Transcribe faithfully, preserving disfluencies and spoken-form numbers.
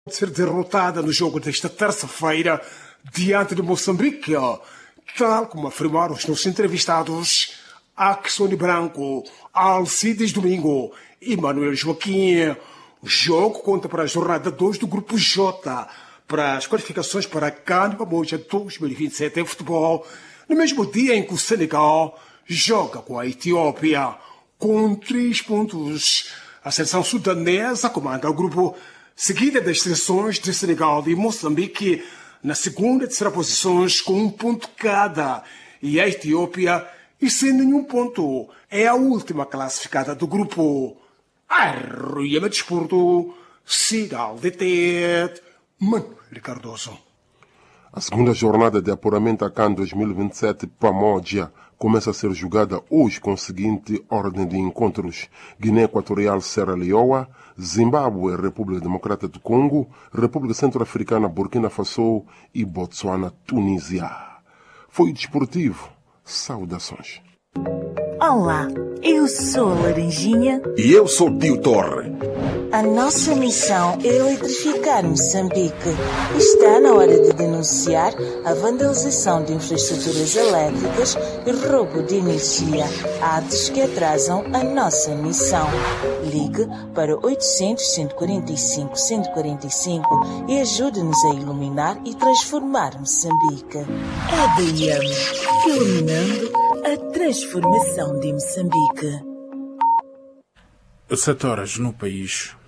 de ser derrotada no jogo desta terça-feira diante de Moçambique, tal como afirmaram os nossos entrevistados Axone Branco, Alcides Domingo e Manuel Joaquim. O jogo conta para a jornada dois do Grupo J, para as qualificações para a CAN Pamoja dois mil e vinte e sete em futebol, no mesmo dia em que o Senegal joga com a Etiópia. Com três pontos, a seleção sudanesa comanda o grupo, seguida das seleções de Senegal e Moçambique na segunda e terceira posições com um ponto cada, e a Etiópia, e sem nenhum ponto, é a última classificada do grupo. Arruia-me desporto, Cidal de Tete, Manuel Cardoso. A segunda jornada de apuramento à CAN dois mil e vinte e sete Pamoja começa a ser jogada hoje com a seguinte ordem de encontros: Guiné Equatorial, Serra Leoa, Zimbábue, República Democrática do Congo, República Centro-Africana, Burkina Faso e Botsuana, Tunísia. Foi desportivo. Saudações. Olá, eu sou a Laranjinha. E eu sou o Tio Torre. A nossa missão é eletrificar Moçambique. Está na hora de denunciar a vandalização de infraestruturas elétricas e roubo de energia, atos que atrasam a nossa missão. Ligue para oitocentos, cento e quarenta e cinco, cento e quarenta e cinco e ajude-nos a iluminar e transformar Moçambique. A D M, iluminando a transformação de Moçambique. Sete horas no país.